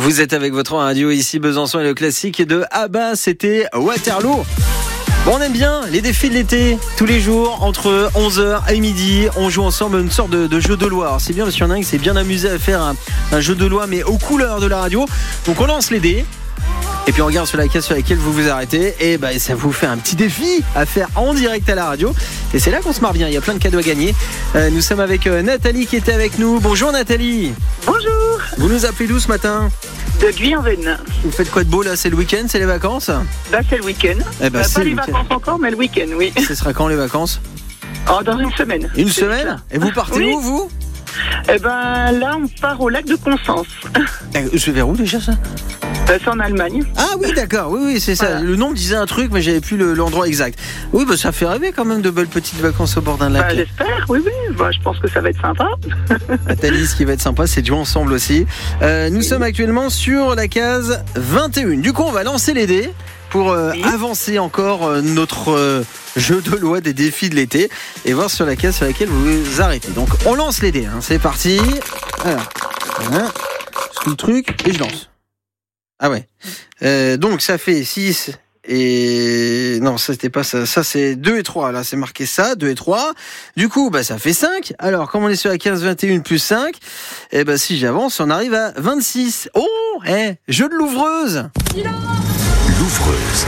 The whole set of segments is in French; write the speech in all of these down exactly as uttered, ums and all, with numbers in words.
Vous êtes avec votre radio ici, Besançon et le classique de Abba, c'était Waterloo. Bon, on aime bien les défis de l'été, tous les jours, entre onze heures et midi, on joue ensemble une sorte de, de jeu de loi. Alors, c'est bien parce qu'il y en a un qui s'est bien amusé à faire un, un jeu de loi, mais aux couleurs de la radio. Donc on lance les dés. Et puis on regarde sur la case sur laquelle vous vous arrêtez. Et bah, ça vous fait un petit défi à faire en direct à la radio. Et c'est là qu'on se marre bien, il y a plein de cadeaux à gagner. euh, Nous sommes avec euh, Nathalie qui était avec nous. Bonjour Nathalie. Bonjour. Vous nous appelez d'où ce matin? De Guyane. Vous faites quoi de beau là? C'est le week-end? C'est les vacances? Bah c'est le week-end. Eh bah, bah, c'est pas le les week-end. vacances encore, mais le week-end, oui. Ce sera quand les vacances? Oh, dans une semaine. Une C'est semaine? ça. Et vous partez Oui. où vous? Eh ben là, on part au lac de Constance. Eh, C'est vers où déjà ça? Euh, c'est en Allemagne. Ah oui, d'accord, oui, oui, c'est ça. Voilà. Le nom me disait un truc, mais j'avais plus le- l'endroit exact. Oui, bah ça fait rêver quand même de belles petites vacances au bord d'un Bah, lac. j'espère, oui, oui. Bah, je pense que ça va être sympa. Nathalie, ce qui va être sympa, c'est de jouer ensemble aussi. Euh, nous sommes actuellement sur la case vingt et un. Du coup, on va lancer les dés pour euh, Oui. avancer encore euh, notre euh, jeu de loi des défis de l'été et voir sur la case sur laquelle vous vous arrêtez. Donc, on lance les dés. Hein. C'est parti. Alors, voilà. Je trouve le truc et je lance. Ah ouais. Euh, donc, ça fait six et... Non, ça, c'était pas ça. Ça, c'est deux et trois. Là, c'est marqué ça, deux et trois. Du coup, bah, ça fait cinq. Alors, comme on est sur la case vingt et un plus cinq, eh ben, si j'avance, on arrive à vingt-six. Oh, eh, jeu de l'ouvreuse. L'ouvreuse.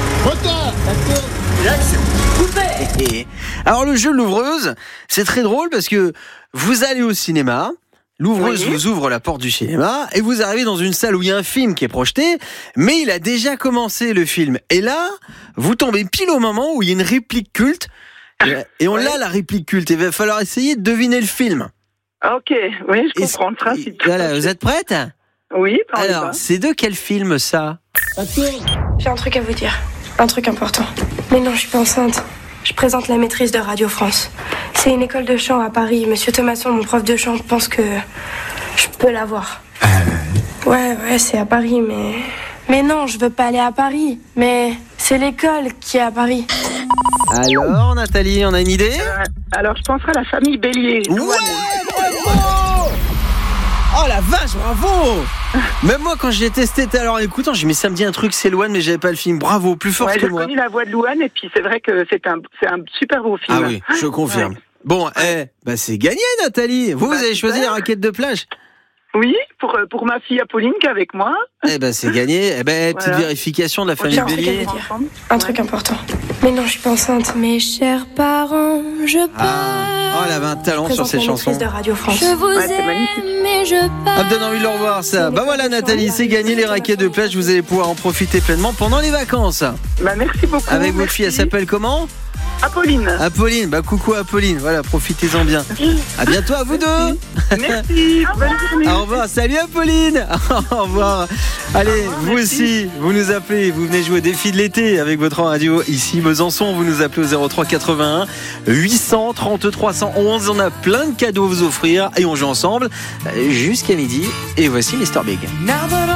Et- Alors, le jeu de l'ouvreuse, c'est très drôle parce que vous allez au cinéma. L'ouvreuse Oui. vous ouvre la porte du cinéma et vous arrivez dans une salle où il y a un film qui est projeté, mais il a déjà commencé le film. Et là, vous tombez pile au moment où il y a une réplique culte. Et, et on Ouais. l'a, la réplique culte. Il va falloir essayer de deviner le film. Ok, oui, je Et- comprends le principe. Voilà, vous êtes prête? Oui, par Alors, c'est de quel film ça? J'ai un truc à vous dire, un truc important. Mais non, je suis pas enceinte. Je présente la maîtrise de Radio France. C'est une école de chant à Paris. Monsieur Thomasson, mon prof de chant, pense que je peux l'avoir. Ouais, ouais, c'est à Paris, mais... Mais non, je veux pas aller à Paris. Mais c'est l'école qui est à Paris. Alors, Nathalie, on a une idée? Euh, alors, je penserai à la famille Bélier. Ouais, bravo! Oh la vache, bravo! Même moi, quand j'ai testé tout à l'heure en écoutant, j'ai dit, mais ça me dit un truc, c'est Louane, mais j'avais pas le film. Bravo, plus fort Ouais, que j'ai moi. connu la voix de Louane et puis c'est vrai que c'est un, c'est un super beau film. Ah oui, je confirme. Ouais. Bon, eh, bah c'est gagné, Nathalie. Vous, Bah, vous avez choisi super. la raquette de plage. Oui, pour, euh, pour ma fille Apolline qui est avec moi. Eh ben, c'est gagné. Eh ben, petite Voilà. vérification de la famille J'ai un truc à Bélier. vous dire. Ensemble. Un truc important. Mais non, je suis pas enceinte. Mes chers parents, je pars. Ah, oh, elle avait un talent sur Présente ces la chansons. maîtrise de Radio France. Je vous Ouais, c'est aime, magnifique. mais je pars. Ça me donne envie de le revoir, ça. Bah voilà, Nathalie, c'est gagné les raquettes de plage. Vous allez pouvoir en profiter pleinement pendant les vacances. Bah, merci beaucoup. Avec votre merci. fille, elle s'appelle comment? Apolline. Apolline. Bah coucou Apolline. Voilà, profitez-en bien. À bientôt à vous deux. Merci. Bonne journée. Au revoir, salut Apolline. Au revoir. Allez, vous aussi, vous nous appelez, vous venez jouer au défi de l'été avec votre radio ici Besançon. Vous nous appelez au zéro trois quatre-vingt-un huit cent trente trois cent onze. On a plein de cadeaux à vous offrir et on joue ensemble jusqu'à midi. Et voici Mister Big.